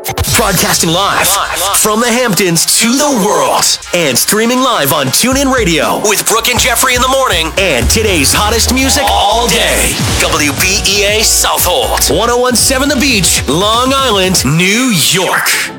Broadcasting live from the Hamptons to the world and streaming live on TuneIn Radio with Brooke and Jeffrey in the morning and today's hottest music all day. WBEA Southold, 1017 The Beach, Long Island, New York.